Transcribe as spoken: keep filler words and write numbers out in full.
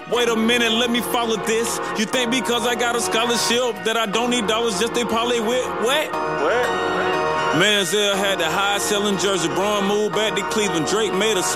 Wait a minute, let me follow this. You think because I got a scholarship that I don't need dollars just to parlay with? What? What? Manziel had the high selling jersey. Braun moved back to Cleveland. Drake made a song.